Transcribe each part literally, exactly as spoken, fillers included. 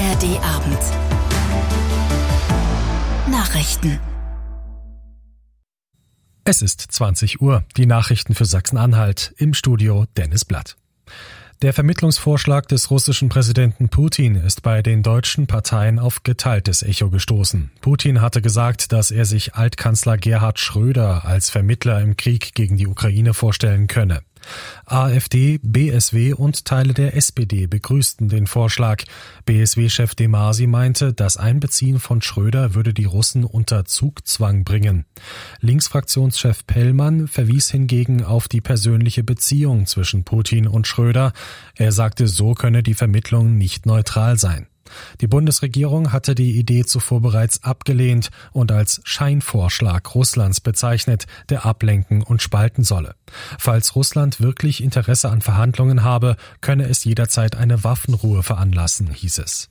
R D Abend. Nachrichten. Es ist zwanzig Uhr. Die Nachrichten für Sachsen-Anhalt. Im Studio Dennis Blatt. Der Vermittlungsvorschlag des russischen Präsidenten Putin ist bei den deutschen Parteien auf geteiltes Echo gestoßen. Putin hatte gesagt, dass er sich Altkanzler Gerhard Schröder als Vermittler im Krieg gegen die Ukraine vorstellen könne. AfD, B S W und Teile der S P D begrüßten den Vorschlag. B S W-Chef de Masi meinte, das Einbeziehen von Schröder würde die Russen unter Zugzwang bringen. Linksfraktionschef Pellmann verwies hingegen auf die persönliche Beziehung zwischen Putin und Schröder. Er sagte, so könne die Vermittlung nicht neutral sein. Die Bundesregierung hatte die Idee zuvor bereits abgelehnt und als Scheinvorschlag Russlands bezeichnet, der ablenken und spalten solle. Falls Russland wirklich Interesse an Verhandlungen habe, könne es jederzeit eine Waffenruhe veranlassen, hieß es.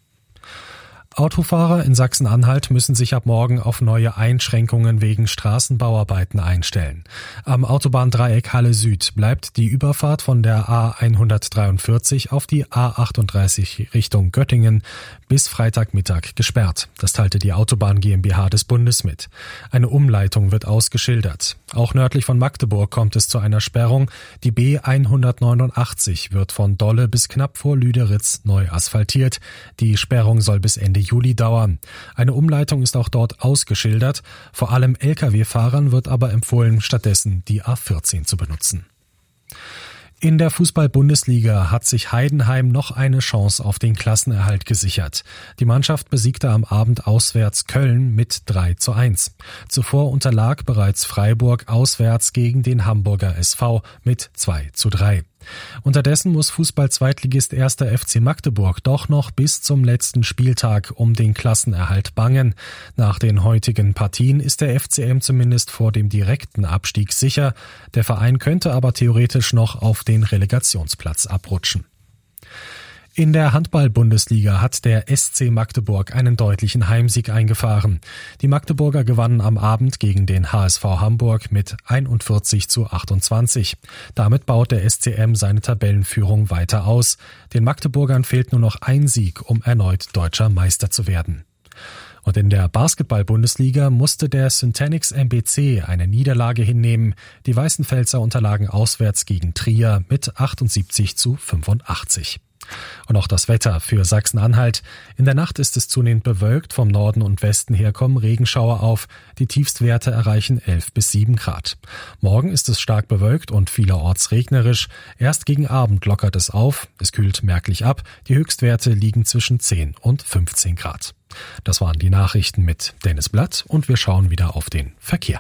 Autofahrer in Sachsen-Anhalt müssen sich ab morgen auf neue Einschränkungen wegen Straßenbauarbeiten einstellen. Am Autobahndreieck Halle Süd bleibt die Überfahrt von der A hundertdreiundvierzig auf die A achtunddreißig Richtung Göttingen bis Freitagmittag gesperrt. Das teilte die Autobahn GmbH des Bundes mit. Eine Umleitung wird ausgeschildert. Auch nördlich von Magdeburg kommt es zu einer Sperrung. Die B hundertneunundachtzig wird von Dolle bis knapp vor Lüderitz neu asphaltiert. Die Sperrung soll bis Ende Juli dauern. Eine Umleitung ist auch dort ausgeschildert. Vor allem L K W-Fahrern wird aber empfohlen, stattdessen die A vierzehn zu benutzen. In der Fußball-Bundesliga hat sich Heidenheim noch eine Chance auf den Klassenerhalt gesichert. Die Mannschaft besiegte am Abend auswärts Köln mit drei zu eins. Zuvor unterlag bereits Freiburg auswärts gegen den Hamburger S V mit zwei zu drei. Unterdessen muss Fußball-Zweitligist erster F C Magdeburg doch noch bis zum letzten Spieltag um den Klassenerhalt bangen. Nach den heutigen Partien ist der F C M zumindest vor dem direkten Abstieg sicher. Der Verein könnte aber theoretisch noch auf den Relegationsplatz abrutschen. In der Handball-Bundesliga hat der S C Magdeburg einen deutlichen Heimsieg eingefahren. Die Magdeburger gewannen am Abend gegen den H S V Hamburg mit einundvierzig zu achtundzwanzig. Damit baut der S C M seine Tabellenführung weiter aus. Den Magdeburgern fehlt nur noch ein Sieg, um erneut deutscher Meister zu werden. Und in der Basketball-Bundesliga musste der Syntanix M B C eine Niederlage hinnehmen. Die Weißenfelser unterlagen auswärts gegen Trier mit achtundsiebzig zu fünfundachtzig. Und auch das Wetter für Sachsen-Anhalt. In der Nacht ist es zunehmend bewölkt, vom Norden und Westen her kommen Regenschauer auf. Die Tiefstwerte erreichen elf bis sieben Grad. Morgen ist es stark bewölkt und vielerorts regnerisch. Erst gegen Abend lockert es auf, es kühlt merklich ab. Die Höchstwerte liegen zwischen zehn und fünfzehn Grad. Das waren die Nachrichten mit Dennis Blatt und wir schauen wieder auf den Verkehr.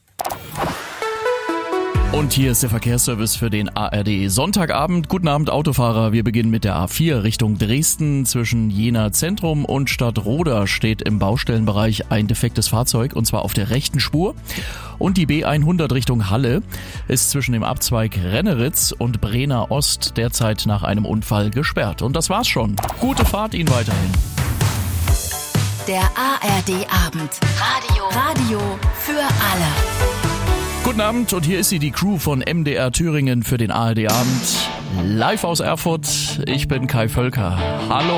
Und hier ist der Verkehrsservice für den A R D Sonntagabend. Guten Abend Autofahrer. Wir beginnen mit der A vier Richtung Dresden. Zwischen Jena Zentrum und Stadtroda steht im Baustellenbereich ein defektes Fahrzeug und zwar auf der rechten Spur. Und die B hundert Richtung Halle ist zwischen dem Abzweig Renneritz und Brenner Ost derzeit nach einem Unfall gesperrt. Und das war's schon. Gute Fahrt Ihnen weiterhin. Der A R D Abend. Radio. Radio für alle. Guten Abend und hier ist sie, die Crew von M D R Thüringen für den A R D Abend. Live aus Erfurt, ich bin Kai Völker. Hallo.